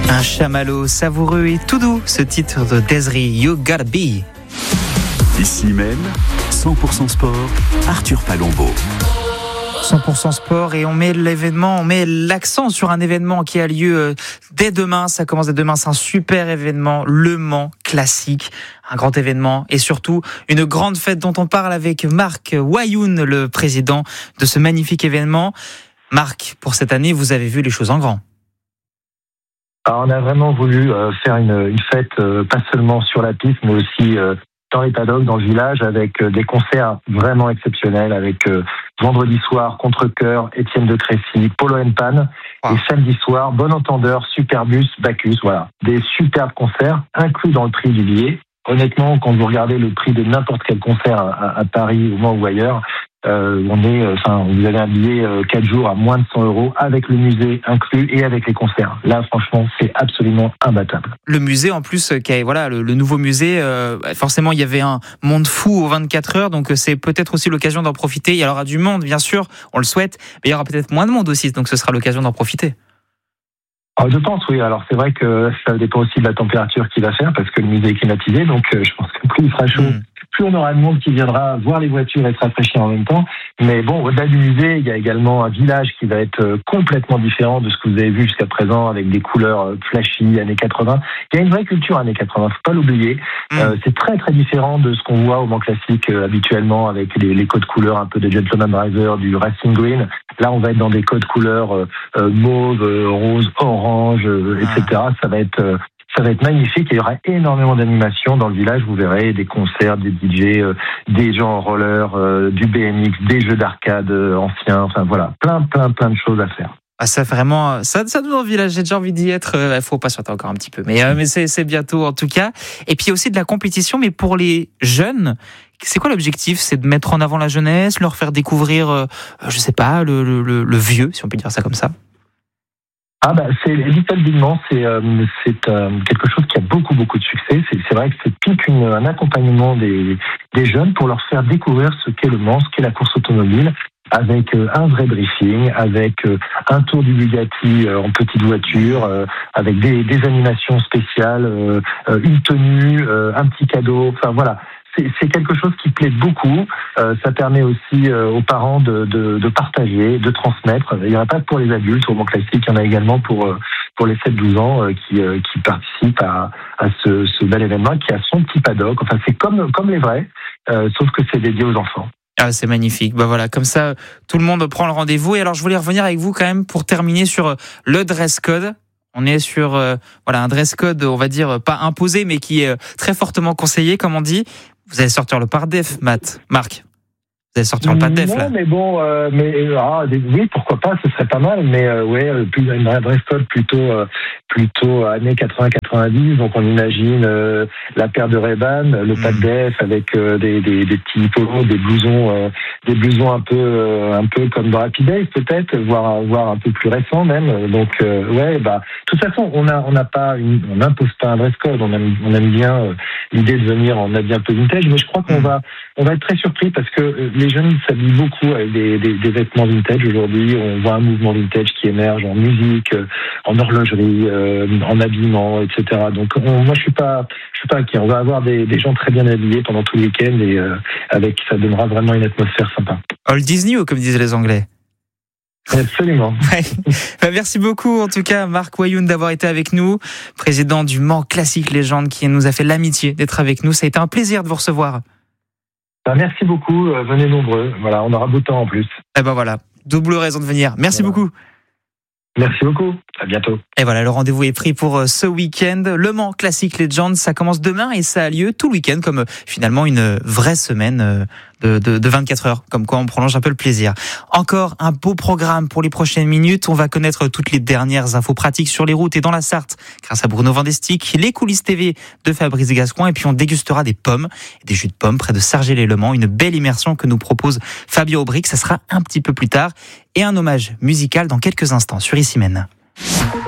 Un chamallow savoureux et tout doux, ce titre de Des'ree, You Gotta Be. Ici même, 100% sport, Arthur Palombo. 100% sport et on met l'accent sur un événement qui a lieu dès demain. Ça commence dès demain, c'est un super événement, Le Mans Classique. Un grand événement et surtout une grande fête dont on parle avec Marc Wayoun, le président de ce magnifique événement. Marc, pour cette année, vous avez vu les choses en grand. Alors, on a vraiment voulu faire une fête, pas seulement sur la piste, mais aussi dans les paddocks, dans le village, avec des concerts vraiment exceptionnels, avec vendredi soir, Contre-Cœur, Étienne de Crécy, Polo & Pan, et samedi soir, Bon Entendeur, Superbus, Bacchus, voilà. Des superbes concerts inclus dans le prix du billet. Honnêtement, quand vous regardez le prix de n'importe quel concert à Paris, au Mans ou ailleurs, vous avez un billet 4 jours à moins de 100 € avec le musée inclus et avec les concerts. Là, franchement, c'est absolument imbattable. Le musée, en plus, le nouveau musée, forcément, il y avait un monde fou aux 24 heures, donc c'est peut-être aussi l'occasion d'en profiter. Il y aura du monde, bien sûr, on le souhaite, mais il y aura peut-être moins de monde aussi, donc ce sera l'occasion d'en profiter. Alors, je pense, oui. Alors, c'est vrai que ça dépend aussi de la température qu'il va faire, parce que le musée est climatisé, donc je pense que plus il fera chaud, plus on aura de monde qui viendra voir les voitures et se rafraîchir en même temps. Mais bon, au-delà du musée, il y a également un village qui va être complètement différent de ce que vous avez vu jusqu'à présent, avec des couleurs flashy, années 80. Il y a une vraie culture années 80, faut pas l'oublier. C'est très très différent de ce qu'on voit au Mans Classique habituellement, avec les codes couleurs un peu de Gentleman Driver, du Racing Green. Là, on va être dans des codes couleurs mauve, rose, orange, etc. Ça va être magnifique et il y aura énormément d'animations dans le village. Vous verrez des concerts, des DJ, des gens en roller, du BMX, des jeux d'arcade anciens. Enfin voilà, plein de choses à faire. Ah, ça vraiment, ça nous donne village. J'ai déjà envie d'y être. Il faut patienter encore un petit peu, mais c'est bientôt en tout cas. Et puis il y a aussi de la compétition, mais pour les jeunes. C'est quoi l'objectif ? C'est de mettre en avant la jeunesse, leur faire découvrir, je sais pas, le vieux, si on peut dire ça comme ça. C'est Little Big Mans, c'est quelque chose qui a beaucoup de succès. C'est vrai que c'est tout un accompagnement des jeunes pour leur faire découvrir ce qu'est le Mans, ce qu'est la course automobile, avec un vrai briefing, avec un tour du Bugatti en petite voiture, avec des animations spéciales, une tenue, un petit cadeau. Enfin voilà. C'est quelque chose qui plaît beaucoup. Ça permet aussi aux parents de partager, de transmettre. Il n'y en a pas que pour les adultes au Mans Classique, il y en a également pour les 7-12 ans qui participent à ce bel événement qui a son petit paddock. Enfin, c'est comme les vrais, sauf que c'est dédié aux enfants. Ah, c'est magnifique. Voilà, comme ça, tout le monde prend le rendez-vous. Et alors, je voulais revenir avec vous quand même pour terminer sur le dress code. On est sur un dress code, on va dire, pas imposé, mais qui est très fortement conseillé, comme on dit. Vous allez sortir le pare-def, Marc. Vous allez sortir le pare-def, là. Non, mais bon, oui, pourquoi pas, ce serait pas mal, mais plus une dress code plutôt années 80-90, donc on imagine la paire de Ray-Ban, le pare-def avec des petits polos, des blousons un peu comme dans Happy Days peut-être, voire un peu plus récent même. Donc de toute façon, on n'impose pas un dress code, on aime bien l'idée de venir en habit un peu vintage, mais je crois qu'on va être très surpris parce que les jeunes s'habillent beaucoup avec des vêtements vintage aujourd'hui. On voit un mouvement vintage qui émerge en musique, en horlogerie, en habillement, etc. Donc moi je suis pas inquiet. On va avoir des gens très bien habillés pendant tout le week-end et ça donnera vraiment une atmosphère sympa. Old is new, comme disaient les Anglais. Absolument. Ouais. Merci beaucoup en tout cas Marc Wayoun d'avoir été avec nous, président du Mans Classique Légende, qui nous a fait l'amitié d'être avec nous. Ça a été un plaisir de vous recevoir. Merci beaucoup, venez nombreux. Voilà, on aura beau temps en plus. Et voilà, double raison de venir. Merci beaucoup. Merci beaucoup, à bientôt. Et voilà, le rendez-vous est pris pour ce week-end. Le Mans Classique Legends, ça commence demain et ça a lieu tout le week-end, comme finalement une vraie semaine de 24 heures, comme quoi on prolonge un peu le plaisir. Encore un beau programme pour les prochaines minutes. On va connaître toutes les dernières infos pratiques sur les routes et dans la Sarthe, grâce à Bruno Vandestick, les coulisses TV de Fabrice Gascoin, et puis on dégustera des pommes, des jus de pommes près de Sargé-les-Le-Mans, une belle immersion que nous propose Fabien Aubric. Ça sera un petit peu plus tard, et un hommage musical dans quelques instants sur Ici Même.